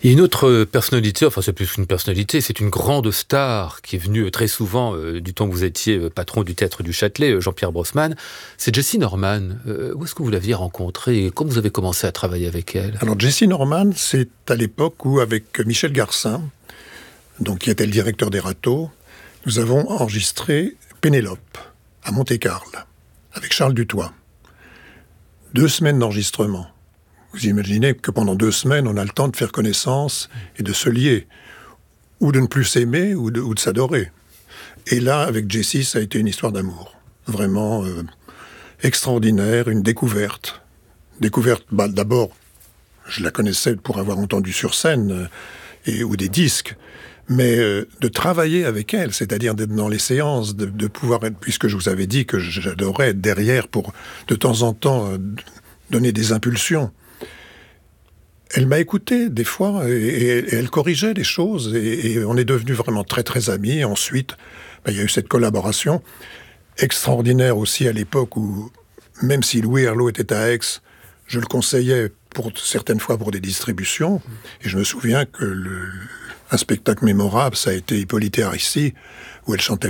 Il y a une autre personnalité, enfin c'est plus une personnalité, c'est une grande star qui est venue très souvent du temps que vous étiez patron du Théâtre du Châtelet, Jean-Pierre Brossman, c'est Jessie Norman. Où est-ce que vous l'aviez rencontrée et comment vous avez commencé à travailler avec elle? Alors Jessie Norman, c'est à l'époque où, avec Michel Garcin, donc qui était le directeur des Râteaux, nous avons enregistré Pénélope à Monte-Carlo avec Charles Dutoit. 2 semaines d'enregistrement. Vous imaginez que pendant 2 semaines, on a le temps de faire connaissance et de se lier, ou de ne plus s'aimer, ou de s'adorer. Et là, avec Jessie, ça a été une histoire d'amour. Vraiment extraordinaire, une découverte. Découverte, d'abord, je la connaissais pour avoir entendu sur scène, ou des disques, mais de travailler avec elle, c'est-à-dire d'être dans les séances, de pouvoir être, puisque je vous avais dit que j'adorais être derrière pour, de temps en temps, donner des impulsions. Elle m'a écouté des fois et elle corrigeait les choses et on est devenus vraiment très très amis. Et ensuite, il y a eu cette collaboration extraordinaire aussi à l'époque où, même si Louis Herlot était à Aix, je le conseillais certaines fois pour des distributions. Et je me souviens que un spectacle mémorable, ça a été Hippolyte et Aricie, où elle chantait